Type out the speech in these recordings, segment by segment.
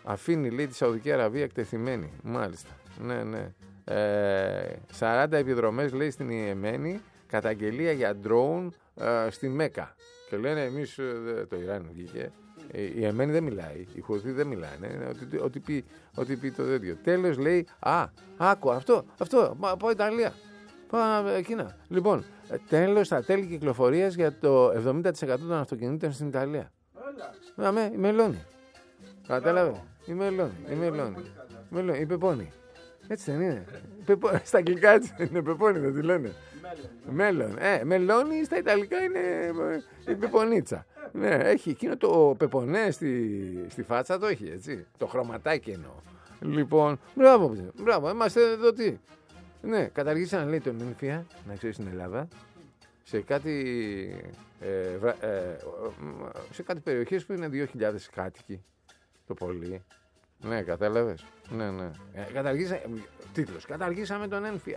Αφήνει, λέει, τη Σαουδική Αραβία εκτεθειμένη. Μάλιστα. Ναι, ναι. 40 επιδρομές, λέει, στην Ιεμένη. Καταγγελία για drone στη Μέκα. Και λένε εμείς, το Ιράν βγήκε. Η Ιεμένη δεν μιλάει. Οι Χουθί δεν μιλάνε. Ό,τι πει το τέτοιο. Τέλος, λέει, άκου αυτό. Πάω Ιταλία. Πάω Κίνα. Λοιπόν, τέλος, τα τέλη κυκλοφορίας για το 70% των αυτοκινήτων στην Ιταλία. Η Μελώνη. Κατάλαβε. Η Μελώνη. Η Πεπώνη. Έτσι δεν είναι. Στα αγγλικά έτσι είναι. Πεπώνη δεν τη λένε. Μέλλον. Μελώνη στα Ιταλικά είναι η Πεπονίτσα. Ναι, έχει εκείνο το πεπονέ στη φάτσα, το έχει, έτσι. Το χρωματάκι εννοώ. Λοιπόν, μπράβο, είμαστε εδώ τι. Ναι, καταργήσαν, λέει, τον έμφυα, να ξέρεις, στην Ελλάδα, σε κάτι περιοχές που είναι 2.000 κάτοικοι το πολύ. Ναι, κατάλαβες. Ναι. Καταργήσαμε τον έμφυα.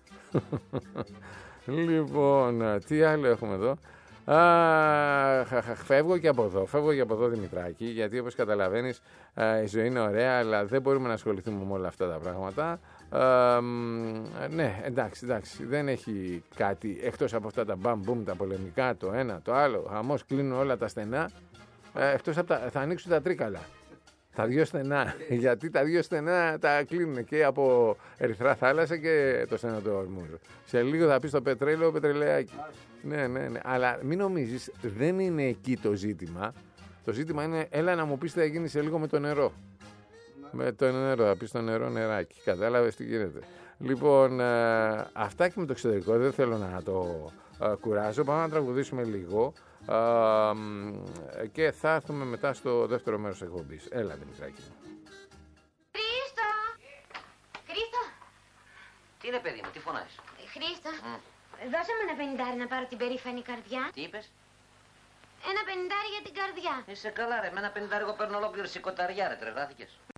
Λοιπόν, τι άλλο έχουμε εδώ. Φεύγω και από εδώ Δημητράκη, γιατί όπως καταλαβαίνεις η ζωή είναι ωραία, αλλά δεν μπορούμε να ασχοληθούμε με όλα αυτά τα πράγματα. Ναι, εντάξει, δεν έχει κάτι εκτός από αυτά τα μπαμ-μπουμ, τα πολεμικά, το ένα, το άλλο. Χαμός, κλείνουν όλα τα στενά, εκτός από θα ανοίξουν τα τρίκαλα. Τα δύο στενά, γιατί τα δύο στενά τα κλείνουν και από Ερυθρά Θάλασσα και το στενό του Ορμούζ. Σε λίγο θα πει στο πετρελαιάκι. Ναι. Αλλά μην νομίζεις, δεν είναι εκεί το ζήτημα. Το ζήτημα είναι, έλα να μου πεις τι θα γίνει σε λίγο με το νερό. Με το νερό, θα πεις το νεράκι. Κατάλαβες τι γίνεται. Λοιπόν, αυτά και με το εξωτερικό, δεν θέλω να το κουράζω. Πάμε να τραγουδήσουμε λίγο. Και θα έρθουμε μετά στο δεύτερο μέρος της εκπομπής. Έλα, Δημητράκη. Χρήστο! Τι είναι, παιδί μου, τι φωνάζεις? Χρήστο, δώσε μου ένα 50 να πάρω την περήφανη καρδιά. Τι είπες? Ένα 50 για την καρδιά. Είσαι καλά, ρε, με ένα 50 εγώ παίρνω ολόκληρη σηκωταριά, ρε, τρελάθηκες.